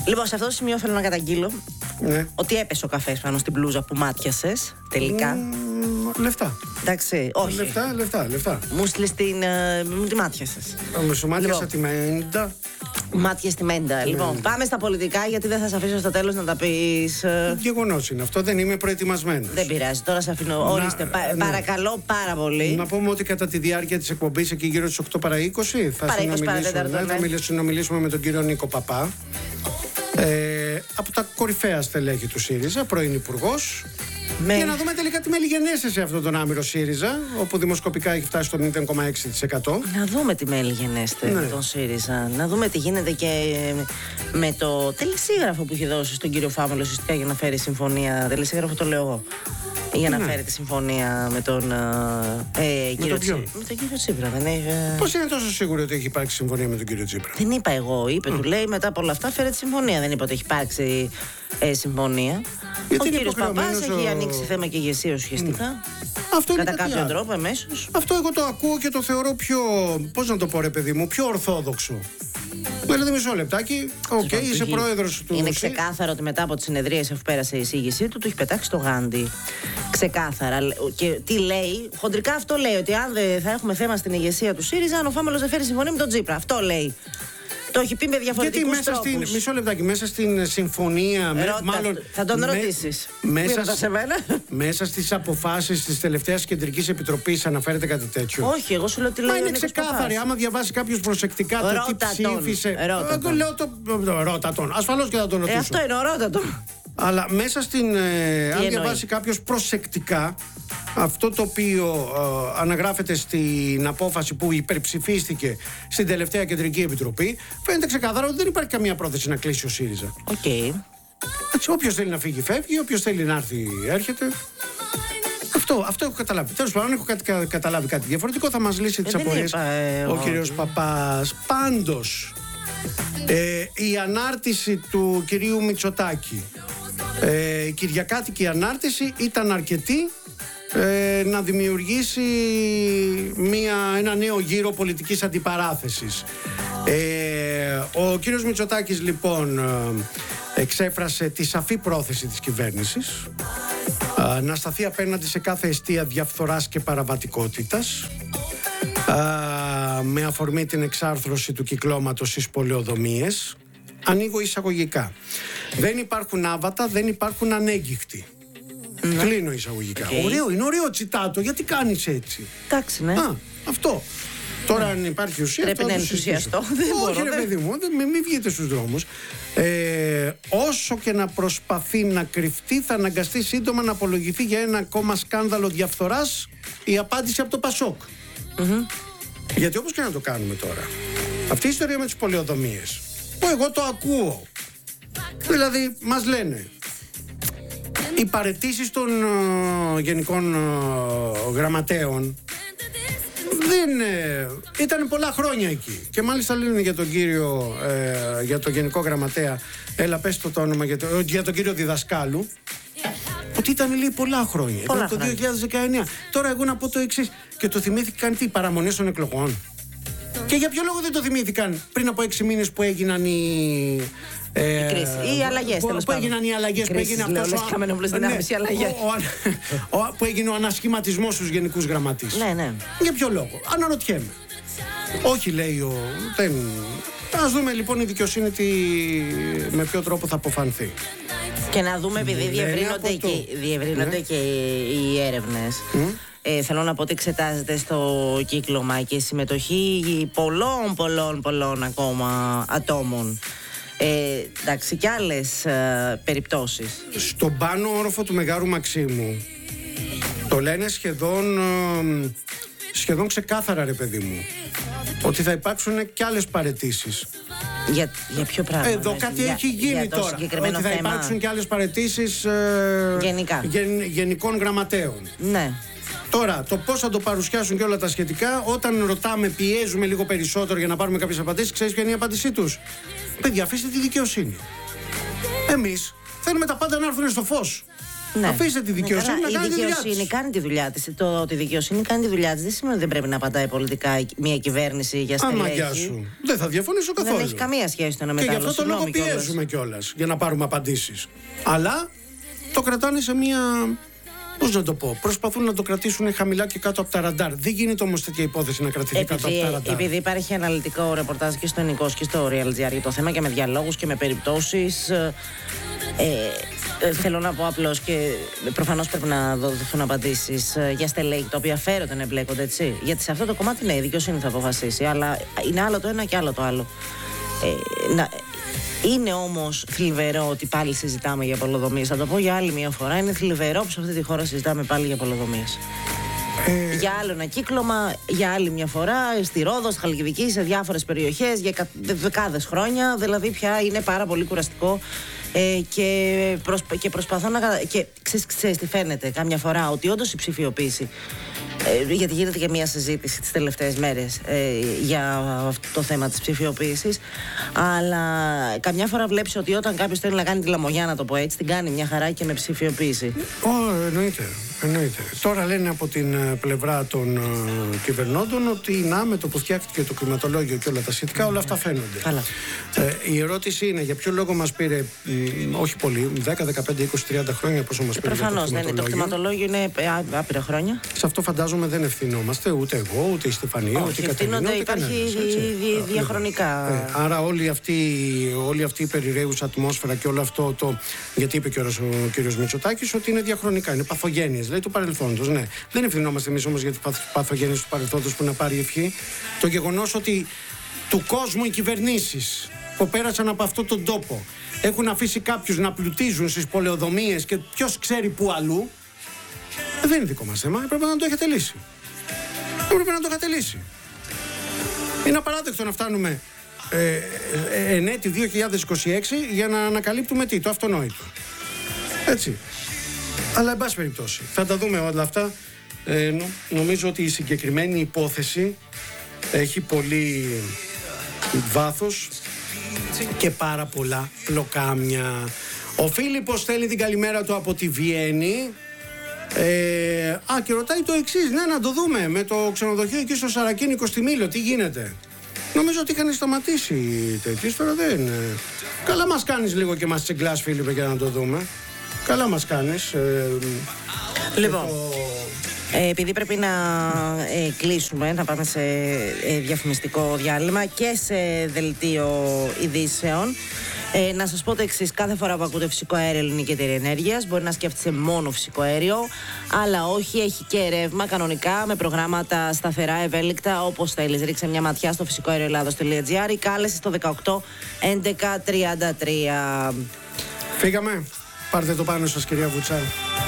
Λοιπόν, σε αυτό το σημείο θέλω να καταγγείλω ότι έπεσε ο καφές πάνω στην μπλούζα που μάτιασες τελικά. Λεφτά. Εντάξει, όχι. Λεφτά. Μου στείλες μου τη μάτιασες. Σου μάτιασα τη μέντα. Μάτια στη μέντα. Λοιπόν, πάμε στα πολιτικά, γιατί δεν θα σε αφήσω στο τέλος να τα πεις. Γεγονός είναι αυτό, δεν είμαι προετοιμασμένος. Δεν πειράζει, τώρα σε αφήνω. Ορίστε, παρακαλώ πάρα πολύ. Να πούμε ότι κατά τη διάρκεια της εκπομπής, εκεί γύρω στις 8 παρά 20, θα συνομιλήσουμε με τον κύριο Νίκο Παπά. Από τα κορυφαία στελέχη του ΣΥΡΙΖΑ, πρώην υπουργός. Για να δούμε τελικά τι μέλη γενέστε σε αυτόν τον άμυρο ΣΥΡΙΖΑ, όπου δημοσκοπικά έχει φτάσει στο 0,6%. Να δούμε τι μέλη γενέστε με τον ΣΥΡΙΖΑ. Να δούμε τι γίνεται και με το τελεσίγραφο που είχε δώσει στον κύριο Φάμελο ουσιαστικά για να φέρει συμφωνία. Τελεσίγραφο το λέω εγώ. Για να φέρει τη συμφωνία με τον κύριο Τσίπρα. Πώς είναι τόσο σίγουρο ότι έχει υπάρξει συμφωνία με τον κύριο Τσίπρα? Δεν είπα εγώ. Είπε, του λέει μετά από όλα αυτά φέρε τη συμφωνία. Δεν είπα ότι έχει υπάρξει συμφωνία. Γιατί ο κύριος Παπάς έχει ανοίξει θέμα και ηγεσία ουσιαστικά. Αυτό κατά κάποιο τρόπο εμέσως. Αυτό εγώ το ακούω και το θεωρώ πιο, πώς να το πω ρε παιδί μου, πιο ορθόδοξο. Δηλαδή μισό λεπτάκι, είσαι πρόεδρος του. Είναι ξεκάθαρο ότι μετά από τη συνεδρίαση, αφού πέρασε η εισήγησή του, έχει πετάξει το γάντι. Ξεκάθαρα. Και τι λέει, χοντρικά αυτό λέει, ότι αν δεν θα έχουμε θέμα στην ηγεσία του ΣΥΡΙΖΑ, αν ο Φάμελος δεν φέρει συμφωνία με τον Τσίπρα. Αυτό λέει. Το έχει πει με διαφορετικούς τρόπους. Μισό λεπτάκι, μέσα στην συμφωνία. Θα τον ρωτήσεις. Μέσα στις αποφάσεις της τελευταίας Κεντρικής Επιτροπής αναφέρεται κάτι τέτοιο? Όχι, εγώ σου λέω τι λέει. Μα είναι ξεκάθαρη. Άμα διαβάσει κάποιος προσεκτικά το τι ψήφισε. Ρώτα τον. Ασφαλώς και θα τον ρωτήσω. Αυτό είναι, ρώτα τον. Αλλά μέσα στην. Αν διαβάσει κάποιος προσεκτικά αυτό το οποίο αναγράφεται στην απόφαση που υπερψηφίστηκε στην τελευταία Κεντρική Επιτροπή, φαίνεται ξεκάθαρα ότι δεν υπάρχει καμία πρόθεση να κλείσει ο ΣΥΡΙΖΑ. Όποιος θέλει να φύγει, φεύγει. Όποιος θέλει να έρθει, έρχεται. Αυτό έχω καταλάβει. Τέλος πάντων, έχω καταλάβει κάτι διαφορετικό. Θα μας λύσει τις απορίες ο κύριος Παπάς. Πάντως, η ανάρτηση του κυρίου Μητσοτάκη, η κυριακάτικη ανάρτηση, ήταν αρκετή να δημιουργήσει ένα νέο γύρο πολιτικής αντιπαράθεσης. Ο κύριος Μητσοτάκης λοιπόν εξέφρασε τη σαφή πρόθεση της κυβέρνησης να σταθεί απέναντι σε κάθε αιστεία διαφθοράς και παραβατικότητας, με αφορμή την εξάρθρωση του κυκλώματος στις πολεοδομίες. Ανοίγω εισαγωγικά. Δεν υπάρχουν άβατα, δεν υπάρχουν ανέγκυχτοι. Κλείνω εισαγωγικά. Είναι ωραίο τσιτάτο, γιατί κάνεις έτσι? Εντάξει, ναι. Αυτό. Τώρα αν υπάρχει ουσία, πρέπει να ενθουσιαστώ. Όχι ρε παιδί μου, μην βγείτε στους δρόμους. Όσο και να προσπαθεί να κρυφτεί, θα αναγκαστεί σύντομα να απολογηθεί για ένα ακόμα σκάνδαλο διαφθοράς. Η απάντηση από το Πασόκ. Γιατί όπως και να το κάνουμε τώρα, αυτή η ιστορία με τις πολεοδομίες, που εγώ το ακούω, δηλαδή μας λένε οι παραιτήσεις των γενικών γραμματέων δεν ήταν πολλά χρόνια εκεί. Και μάλιστα λένε για τον κύριο, για τον γενικό γραμματέα, έλα πες το όνομα, για τον κύριο Διδασκάλου, ότι ήταν λέει πολλά χρόνια. Ήταν το 2019. Τώρα εγώ να πω το εξής, και το θυμήθηκαν τι, παραμονές των εκλογών? Και για ποιο λόγο δεν το θυμήθηκαν πριν από 6 μήνες που έγιναν οι οι αλλαγές, που έγιναν οι αλλαγές, που έγινε αυτός που έγινε ο ανασχηματισμός στους γενικούς γραμματείς? Ναι. Για ποιο λόγο? Αναρωτιέμαι. Όχι, λέει Ας δούμε λοιπόν η δικαιοσύνη με ποιο τρόπο θα αποφανθεί. Και να δούμε, επειδή διευρύνονται και οι έρευνες. Θέλω να πω ότι εξετάζεται στο κύκλωμα και η συμμετοχή πολλών ακόμα ατόμων. Εντάξει, και άλλες περιπτώσεις. Στον πάνω όροφο του Μεγάρου Μαξίμου το λένε σχεδόν ξεκάθαρα, ρε παιδί μου, ότι θα υπάρξουν και άλλες παραιτήσεις. Για ποιο πράγμα? Εδώ κάτι έχει γίνει τώρα. Ότι θα υπάρξουν και άλλες παραιτήσεις γενικών γραμματέων. Ναι. Τώρα, το πώς θα το παρουσιάσουν και όλα τα σχετικά, όταν ρωτάμε, πιέζουμε λίγο περισσότερο για να πάρουμε κάποιες απαντήσεις, ξέρεις ποια είναι η απάντησή τους? Παιδιά, αφήστε τη δικαιοσύνη. Εμείς θέλουμε τα πάντα να έρθουν στο φως. Ναι. Αφήστε τη δικαιοσύνη να κάνει τη δουλειά της. Η δικαιοσύνη κάνει τη δουλειά της. Το ότι η δικαιοσύνη κάνει τη δουλειά της δεν σημαίνει ότι δεν πρέπει να απαντάει πολιτικά μια κυβέρνηση για στελέχη. Αμαγιά σου. Δεν θα διαφωνήσω καθόλου. Δεν έχει καμία σχέση το ένα με το άλλο. Και γι' αυτό το λόγο πιέζουμε κιόλας για να πάρουμε απαντήσεις. Αλλά το κρατάνε σε μια. Πώς να το πω, προσπαθούν να το κρατήσουν χαμηλά και κάτω από τα ραντάρ. Δεν γίνεται όμως τέτοια υπόθεση να κρατηθεί κάτω από τα ραντάρ. Επειδή υπάρχει αναλυτικό ρεπορτάζ και στο Νικός και στο Real GR για το θέμα και με διαλόγους και με περιπτώσεις. Θέλω να πω απλώς και προφανώς πρέπει να δοθούν απαντήσεις για στελέχη τα οποία φέρονται να εμπλέκονται, έτσι. Γιατί σε αυτό το κομμάτι ναι, η δικαιοσύνη θα αποφασίσει. Αλλά είναι άλλο το ένα και άλλο το άλλο. Είναι όμως θλιβερό ότι πάλι συζητάμε για πολεοδομίες. Θα το πω για άλλη μια φορά. Είναι θλιβερό που σε αυτή τη χώρα συζητάμε πάλι για πολεοδομίες. Για άλλο ένα κύκλωμα, για άλλη μια φορά, στη Ρόδο, στη Χαλκιδική, σε διάφορες περιοχές, για δεκάδες χρόνια. Δηλαδή πια είναι πάρα πολύ κουραστικό. Και προσπαθώ να. Και ξέρεις τι φαίνεται κάμια φορά, ότι όντως η ψηφιοποίηση. Γιατί γίνεται και μια συζήτηση τις τελευταίες μέρες για αυτό το θέμα της ψηφιοποίησης. Αλλά καμιά φορά βλέπεις ότι όταν κάποιος θέλει να κάνει τη λαμογιά, να το πω έτσι, την κάνει μια χαρά και με ψηφιοποίηση. Εννοείται. Τώρα λένε από την πλευρά των κυβερνώντων ότι με το που φτιάχτηκε το κλιματολόγιο και όλα τα σχετικά, όλα αυτά φαίνονται. Καλά. Η ερώτηση είναι για ποιο λόγο μας πήρε, όχι πολύ, 10, 15, 20, 30 χρόνια πόσο μας πήρε. Προφανώς δεν είναι. Το κλιματολόγιο είναι άπειρα χρόνια. Σε αυτό φαντάζομαι δεν ευθυνόμαστε ούτε εγώ, ούτε η Στεφανία, ούτε η Κατερίνα. Υπάρχει διαχρονικά. Άρα όλη αυτή η περιραίουσα ατμόσφαιρα και όλο αυτό το. Γιατί είπε και ο κύριος Μητσοτάκης ότι είναι διαχρονικά, είναι παθογένειες, λέει του παρελθόντος. Ναι. Δεν ευθυνόμαστε εμείς όμως για τις παθογένειες του παρελθόντος που να πάρει ευχή. Το γεγονός ότι του κόσμου οι κυβερνήσεις που πέρασαν από αυτόν τον τόπο έχουν αφήσει κάποιους να πλουτίζουν στις πολεοδομίες και ποιος ξέρει πού αλλού. Δεν είναι δικό μας θέμα, πρέπει να το έχετε λύσει. Είναι απαράδεκτο να φτάνουμε εν έτη 2026 για να ανακαλύπτουμε το αυτονόητο. Έτσι. Αλλά εν πάση περιπτώσει, θα τα δούμε όλα αυτά. Νομίζω ότι η συγκεκριμένη υπόθεση έχει πολύ βάθος και πάρα πολλά πλοκάμια. Ο Φίλιππος στέλνει την καλημέρα του από τη Βιέννη. Και ρωτάει το εξής, να το δούμε με το ξενοδοχείο εκεί στο Σαρακίνικο στη Μήλο, τι γίνεται. Νομίζω ότι είχαν σταματήσει τέτοιες, τώρα δεν. Καλά μας κάνεις λίγο και μας τσιγκλάς, Φίλιππε, για να το δούμε. Καλά μας κάνεις. Λοιπόν, επειδή πρέπει να κλείσουμε, να πάμε σε διαφημιστικό διάλειμμα και σε δελτίο ειδήσεων. Να σας πω το εξής: κάθε φορά που ακούτε φυσικό αέριο Ελληνική Εταιρεία Ενέργειας, μπορεί να σκέφτεσαι μόνο φυσικό αέριο, αλλά όχι, έχει και ρεύμα κανονικά με προγράμματα σταθερά, ευέλικτα, όπως θέλεις. Ρίξε μια ματιά στο φυσικοαερioελλάδος.gr ή κάλεσε στο 18 11 33. Φύγαμε. Πάρτε το πάνω σας, κυρία Βουτσά.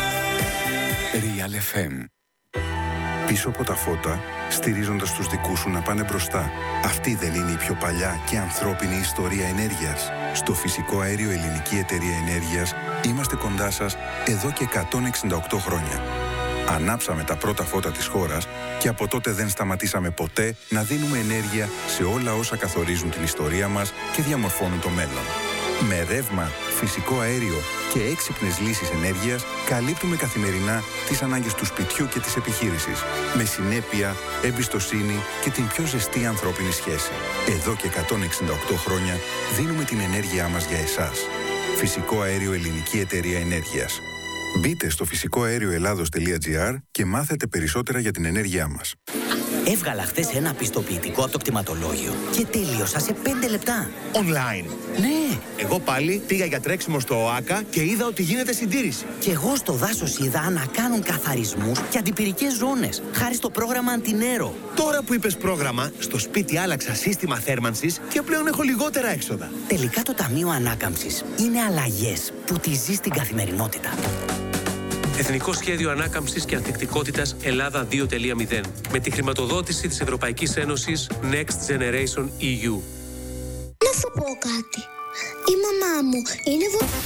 Real FM. Πίσω από τα φώτα, στηρίζοντας τους δικούς σου να πάνε μπροστά. Αυτή δεν είναι η πιο παλιά και ανθρώπινη ιστορία ενέργειας? Στο Φυσικό Αέριο Ελληνική Εταιρεία Ενέργειας είμαστε κοντά σας εδώ και 168 χρόνια. Ανάψαμε τα πρώτα φώτα της χώρας και από τότε δεν σταματήσαμε ποτέ να δίνουμε ενέργεια σε όλα όσα καθορίζουν την ιστορία μας και διαμορφώνουν το μέλλον. Με ρεύμα, φυσικό αέριο και έξυπνες λύσεις ενέργειας καλύπτουμε καθημερινά τις ανάγκες του σπιτιού και της επιχείρησης. Με συνέπεια, εμπιστοσύνη και την πιο ζεστή ανθρώπινη σχέση. Εδώ και 168 χρόνια δίνουμε την ενέργειά μας για εσάς. Φυσικό Αέριο Ελληνική Εταιρεία Ενέργειας. Μπείτε στο φυσικοαέρioελλάδος.gr και μάθετε περισσότερα για την ενέργειά μας. Έβγαλα χθες ένα πιστοποιητικό από το κτηματολόγιο και τελείωσα σε 5 λεπτά. Online. Ναι. Εγώ πάλι πήγα για τρέξιμο στο ΟΑΚΑ και είδα ότι γίνεται συντήρηση. Και εγώ στο δάσος είδα να κάνουν καθαρισμούς και αντιπυρικές ζώνες, χάρη στο πρόγραμμα Αντινέρο. Τώρα που είπες πρόγραμμα, στο σπίτι άλλαξα σύστημα θέρμανσης και πλέον έχω λιγότερα έξοδα. Τελικά το Ταμείο Ανάκαμψης είναι αλλαγές που τη ζεις στην καθημερινότητα. Εθνικό Σχέδιο Ανάκαμψης και Ανθεκτικότητας Ελλάδα 2.0 με τη χρηματοδότηση της Ευρωπαϊκής Ένωσης Next Generation EU. Να σου πω κάτι. Η μαμά μου είναι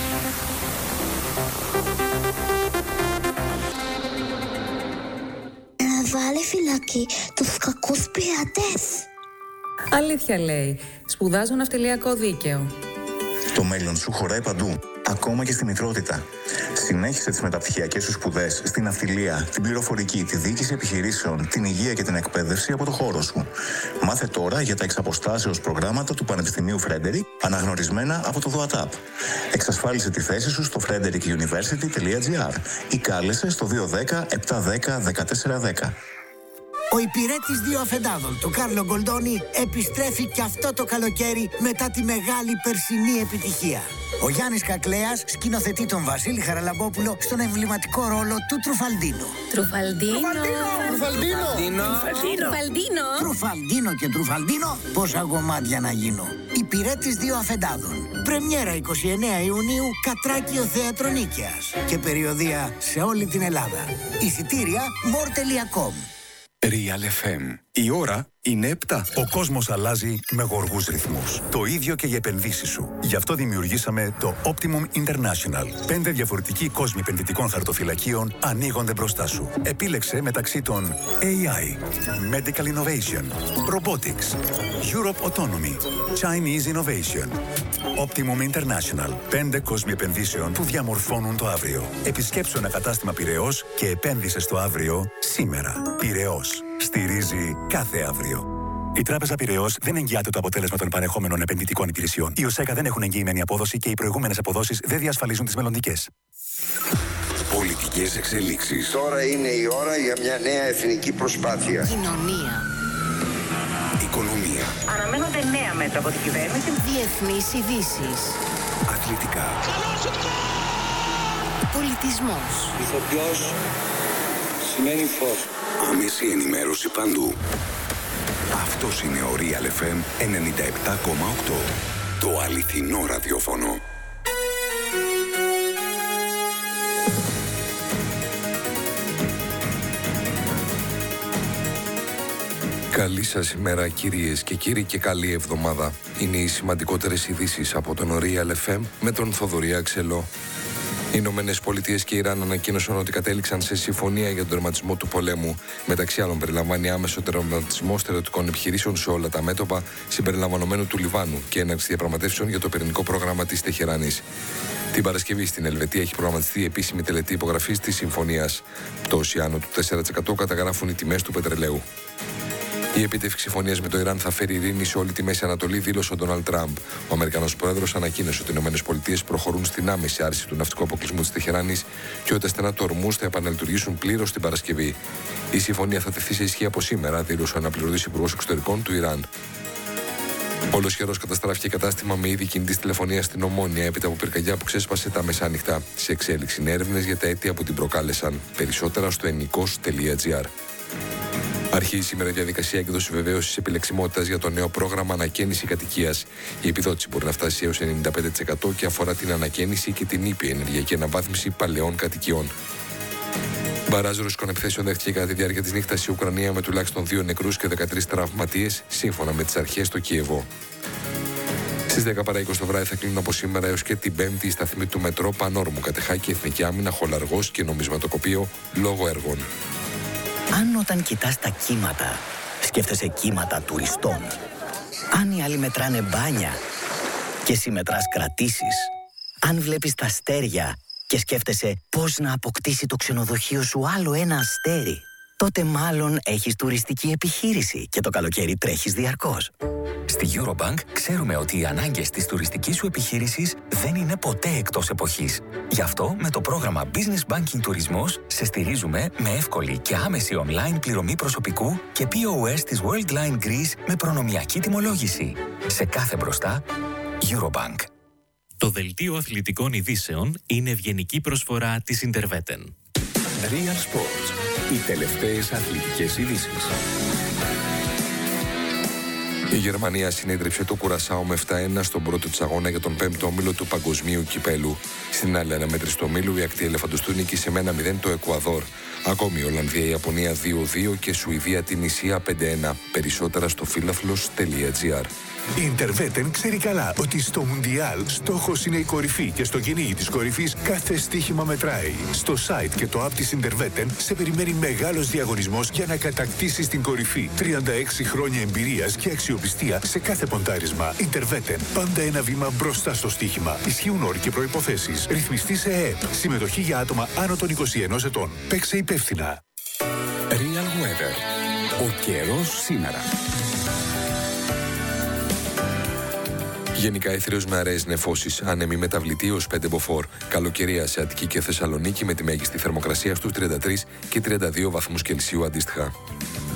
να βάλει φυλακή τους κακούς πειρατές. Αλήθεια λέει. Σπουδάζω ναυτιλιακό δίκαιο. Το μέλλον σου χωράει παντού. ακόμα και στη μητρότητα. Συνέχισε τις μεταπτυχιακές σου σπουδές στην ναυτιλία, την πληροφορική, τη διοίκηση επιχειρήσεων, την υγεία και την εκπαίδευση από το χώρο σου. Μάθε τώρα για τα εξαποστάσεως προγράμματα του Πανεπιστημίου Frederick, αναγνωρισμένα από το ΔΟΑΤΑΠ. Εξασφάλισε τη θέση σου στο frederickuniversity.gr ή κάλεσε στο 210 710 1410. Ο υπηρέτης 2 αφεντάδων του Κάρλο Γκολντόνι επιστρέφει και αυτό το καλοκαίρι μετά τη μεγάλη περσινή επιτυχία. Ο Γιάννης Κακλέας σκηνοθετεί τον Βασίλη Χαραλαμπόπουλο στον εμβληματικό ρόλο του Τρουφαλντίνο. Τρουφαλντίνο και Τρουφαλντίνο, πόσα γομάτια να γίνω. Υπηρέτης 2 αφεντάδων. Πρεμιέρα 29 Ιουνίου, Κατράκιο Θέατρο Νίκαιας. Και περιοδεία σε όλη την Ελλάδα. Εισιτήρια more.com. Real FM. Η ώρα είναι 7. Ο κόσμος αλλάζει με γοργούς ρυθμούς. Το ίδιο και για επενδύσεις σου. Γι' αυτό δημιουργήσαμε το Optimum International. 5 διαφορετικοί κόσμοι επενδυτικών χαρτοφυλακίων ανοίγονται μπροστά σου. Επίλεξε μεταξύ των AI, Medical Innovation, Robotics, Europe Autonomy, Chinese Innovation. Optimum International. 5 κόσμοι επενδύσεων που διαμορφώνουν το αύριο. Επισκέψου ένα κατάστημα Πειραιώς και επένδυσε στο αύριο σήμερα. Πειραιώς. Στηρίζει κάθε αύριο. Η Τράπεζα Πειραιώς δεν εγγυάται το αποτέλεσμα των παρεχόμενων επενδυτικών υπηρεσιών. Οι ΟΣΕΚΑ δεν έχουν εγγυημένη απόδοση και οι προηγούμενες αποδόσεις δεν διασφαλίζουν τις μελλοντικές. Πολιτικές εξελίξεις. Τώρα είναι η ώρα για μια νέα εθνική προσπάθεια. Κοινωνία. Οικονομία. Αναμένονται νέα μέτρα από την κυβέρνηση. Διεθνείς ειδήσεις. Αθλητικά. Πολιτισμός. Ηθοποιός σημαίνει φως. Άμεση ενημέρωση παντού. Αυτός είναι ο Real FM 97,8. Το αληθινό ραδιόφωνο. Καλή σας ημέρα κυρίες και κύριοι και καλή εβδομάδα. Είναι οι σημαντικότερες ειδήσεις από τον Real FM με τον Θοδωρή Αξελό. Οι Ηνωμένες Πολιτείες και η Ιράν ανακοίνωσαν ότι κατέληξαν σε συμφωνία για τον τερματισμό του πολέμου. Μεταξύ άλλων, περιλαμβάνει άμεσο τερματισμό στρατιωτικών επιχειρήσεων σε όλα τα μέτωπα, συμπεριλαμβανομένου του Λιβάνου και έναρξη διαπραγματεύσεων για το πυρηνικό πρόγραμμα της Τεχεράνης. Την Παρασκευή στην Ελβετία έχει προγραμματιστεί η επίσημη τελετή υπογραφής της συμφωνίας. Πτώση άνω του 4% καταγράφουν οι τιμές του πετρελαίου. Η επίτευξη συμφωνίας με το Ιράν θα φέρει ειρήνη σε όλη τη Μέση Ανατολή, δήλωσε ο Ντόναλντ Τραμπ. Ο Αμερικανός πρόεδρος ανακοίνωσε ότι οι ΗΠΑ προχωρούν στην άμεση άρση του ναυτικού αποκλεισμού της Τεχεράνης και ότι τα στενά του Ορμούζ θα επαναλειτουργήσουν πλήρως την Παρασκευή. Η συμφωνία θα τεθεί σε ισχύ από σήμερα, δήλωσε ο αναπληρωτής υπουργός εξωτερικών του Ιράν. Ολοσχερός καταστράφηκε κατάστημα με είδη κινητής τηλεφωνίας στην Ομόνια έπειτα από πυρκαγιά που ξέσπασε τα μεσάνυχτα. Σε εξέλιξη είναι έρευνες για τα αίτια που την προκάλεσαν. Περισσότερα στο ennikos.gr. Αρχίζει σήμερα η διαδικασία έκδοση βεβαίωσης επιλεξιμότητας για το νέο πρόγραμμα ανακαίνιση κατοικίας. Η επιδότηση μπορεί να φτάσει έως 95% και αφορά την ανακαίνιση και την ήπια ενεργειακή αναβάθμιση παλαιών κατοικιών. Μπαράζ ρωσικών επιθέσεων δέχτηκε κατά τη διάρκεια της νύχτας η Ουκρανία με τουλάχιστον 2 νεκρούς και 13 τραυματίες, σύμφωνα με τις αρχές στο Κίεβο. Στις 10 παρά 20 το βράδυ θα κλείνουν από σήμερα έως και την Πέμπτη η σταθμή του μετρό Πανόρμου, Κατεχάκη, Εθνική Άμυνα, Χολαργός και Νομισματοκοπείο λόγω έργων. Αν όταν κοιτάς τα κύματα, σκέφτεσαι κύματα τουριστών. Αν οι άλλοι μετράνε μπάνια και εσύ μετράς κρατήσεις. Αν βλέπεις τα αστέρια και σκέφτεσαι πώς να αποκτήσει το ξενοδοχείο σου άλλο ένα αστέρι, τότε μάλλον έχεις τουριστική επιχείρηση και το καλοκαίρι τρέχεις διαρκώς. Στη Eurobank ξέρουμε ότι οι ανάγκες της τουριστικής σου επιχείρησης δεν είναι ποτέ εκτός εποχής. Γι' αυτό με το πρόγραμμα Business Banking Τουρισμός σε στηρίζουμε με εύκολη και άμεση online πληρωμή προσωπικού και POS της Worldline Greece με προνομιακή τιμολόγηση. Σε κάθε μπροστά, Eurobank. Το δελτίο αθλητικών ειδήσεων είναι ευγενική προσφορά της Interveten. Real Sports. Οι τελευταίες αθλητικές ειδήσεις. Η Γερμανία συνέδριψε το Κουρασάο με 7-1 στον πρώτο της αγώνα για τον 5ο όμιλο του Παγκοσμίου Κυπέλου. Στην άλλη αναμέτρηση του ομίλου η ακτή ελεφαντοστού νίκησε με 1-0 το Εκουαδόρ. Ακόμη η Ολλανδία, η Ιαπωνία 2-2 και Σουηδία την Ισία 5-1. Περισσότερα στο φίλαθλος.gr. Η Interwetten ξέρει καλά ότι στο Μουντιάλ στόχος είναι η κορυφή και στο κυνήγι της κορυφής κάθε στοίχημα μετράει. Στο site και το app της Interwetten σε περιμένει μεγάλος διαγωνισμός για να κατακτήσεις την κορυφή. 36 χρόνια εμπειρίας και αξιοπιστία σε κάθε ποντάρισμα. Interwetten. Πάντα ένα βήμα μπροστά στο στοίχημα. Ισχύουν όροι και προϋποθέσεις. Ρυθμιστή σε ΕΕΠ. Συμμετοχή για άτομα άνω των 21 ετών. Παίξε υπεύθυνα. Real Weather. Ο καιρός σήμερα. Γενικά etherios με αραιές νεφώσεις, άνεμοι μεταβλητή ως 5 μποφόρ. Καλοκαιρία σε Αττική και Θεσσαλονίκη με τη μέγιστη θερμοκρασία στους 33 και 32 βαθμούς Κελσίου αντίστοιχα.